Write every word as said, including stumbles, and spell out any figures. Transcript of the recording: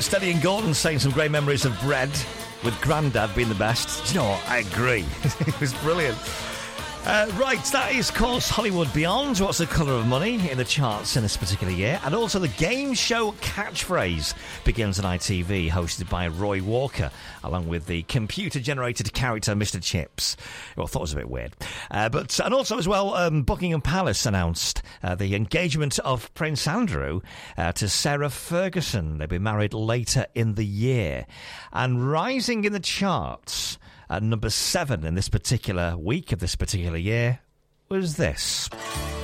Steady and Gordon saying some great memories of bread, with Grandad being the best. Do you know what? I agree. It was brilliant. Uh, right, that is, of course, Hollywood Beyond. What's the Colour of Money in the charts in this particular year? And also the game show Catchphrase begins on I T V, hosted by Roy Walker, along with the computer-generated character Mister Chips. Well, I thought it was a bit weird. Uh, but And also, as well, um, Buckingham Palace announced uh, the engagement of Prince Andrew uh, to Sarah Ferguson. They'll be married later in the year. And rising in the charts at number seven in this particular week of this particular year was this.